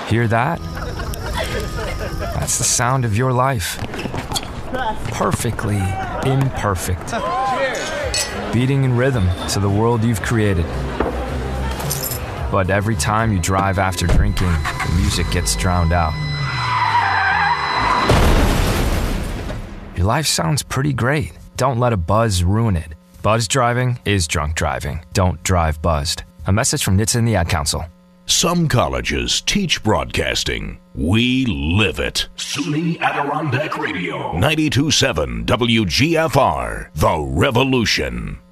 Hear that? That's the sound of your life. Perfectly imperfect. Beating in rhythm to the world you've created. But every time you drive after drinking, the music gets drowned out. Your life sounds pretty great. Don't let a buzz ruin it. Buzz driving is drunk driving. Don't drive buzzed. A message from NHTSA and the Ad Council. Some colleges teach broadcasting. We live it. SUNY Adirondack Radio. 92.7 WGFR. The Revolution.